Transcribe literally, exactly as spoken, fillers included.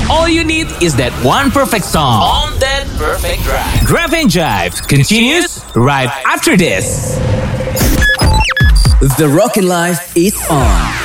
All you need is that one perfect song on that perfect drive. Drive and Jive continues right after this. The Rockin' Life is on.